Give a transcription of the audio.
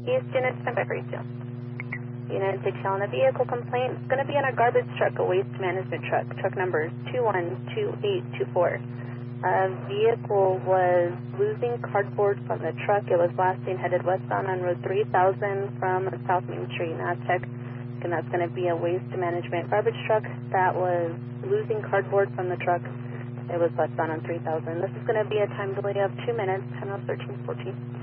East unit, stand by for you still. Unit 6 on a vehicle complaint. It's going to be on a garbage truck, a waste management truck. Truck number 212824. A vehicle was losing cardboard from the truck. It was blasting, headed westbound on Road 3000 from South Main Street in Aztec. And that's going to be a waste management garbage truck that was losing cardboard from the truck. It was westbound on 3000. This is going to be a time delay of 2 minutes, 10:13:14.